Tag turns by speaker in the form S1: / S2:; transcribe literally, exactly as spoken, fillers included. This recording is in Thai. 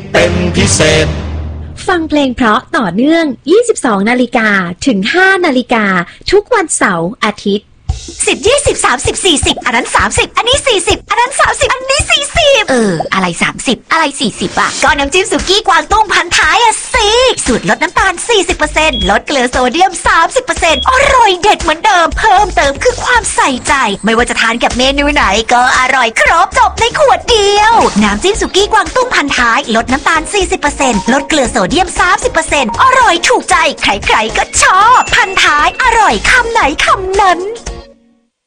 S1: เป็นพิเศษ
S2: ฟังเพลงเพราะต่อเนื่องยี่สิบสองนาฬิกาถึงห้านาฬิกาทุกวันเสาร์อาทิตย์
S3: สิบ ยี่สิบ สามสิบ สี่สิบอันนั้นสามสิบอันนี้สี่สิบอันนั้นสามสิบอันนี้สี่สิบเอออะไรสามสิบอะไรสี่สิบอ่ะก็น้ำจิ้มสุกี้กวางตุ้งพันท้ายอ่ะสิสูตรลดน้ำตาล สี่สิบเปอร์เซ็นต์ ลดเกลือโซเดียม สามสิบเปอร์เซ็นต์ อร่อยเด็ดเหมือนเดิมเพิ่มเติมคือความใส่ใจไม่ว่าจะทานกับเมนูไหนก็อร่อยครบจบในขวดเดียวน้ำจิ้มสุกี้กวางตุ้งพันท้ายลดน้ำตาล สี่สิบเปอร์เซ็นต์ ลดเกลือโซเดียม สามสิบเปอร์เซ็นต์ อร่อยถูกใจใครๆก็ชอบพันท้ายอร่อยคำไหนคำนั้น